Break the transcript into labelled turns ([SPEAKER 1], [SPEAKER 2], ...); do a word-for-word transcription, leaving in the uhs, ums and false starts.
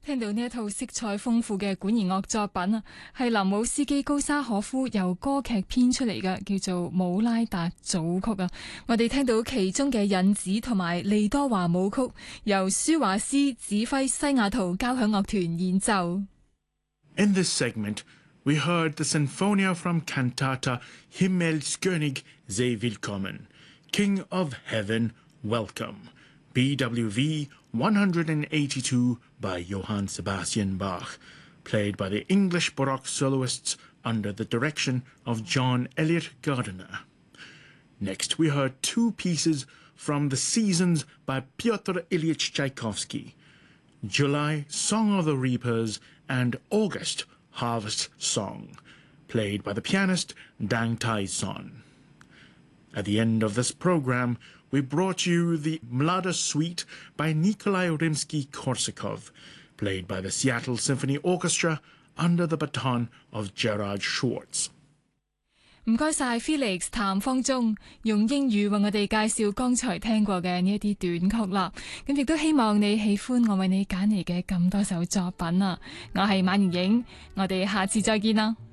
[SPEAKER 1] 聽到呢一套色彩豐富嘅管弦樂作品啊，係林姆斯基高沙可夫由歌劇編出嚟嘅，叫做《姆拉達組曲》啊。我哋聽到其中嘅引子同埋利多華舞曲，由舒華斯指揮西雅圖交響樂團演奏。
[SPEAKER 2] In this segment, we heard the Sinfonia from Cantata Himmelskönig sei willkommen, King of Heaven, Welcome, B W V one eighty-two by Johann Sebastian Bach, played by the English Baroque soloists under the direction of John Eliot Gardiner. Next, we heard two pieces from The Seasons by Pyotr Ilyich Tchaikovsky, July, Song of the Reapers, and August, Harvest Song, played by the pianist Dang Tai-son. At the end of this program, we brought you the Mlada Suite by Nikolai Rimsky-Korsakov, played by the Seattle Symphony Orchestra under the baton of Gerard Schwartz.
[SPEAKER 1] 唔該晒 Felix 譚方中用英語為我哋介紹剛才聽過嘅呢一啲短曲啦，咁亦都希望你喜歡我為你揀嚟嘅咁多首作品啊！我係馬妍影，我哋下次再見啦〜